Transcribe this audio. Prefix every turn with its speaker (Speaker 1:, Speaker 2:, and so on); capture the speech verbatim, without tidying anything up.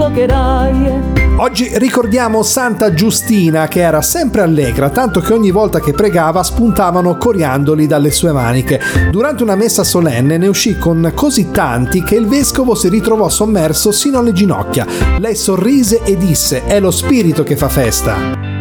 Speaker 1: invocherai.
Speaker 2: Oggi ricordiamo Santa Giustina, che era sempre allegra, tanto che ogni volta che pregava spuntavano coriandoli dalle sue maniche. Durante una messa solenne ne uscì con così tanti che il vescovo si ritrovò sommerso sino alle ginocchia. Lei sorrise e disse: «È lo spirito che fa festa».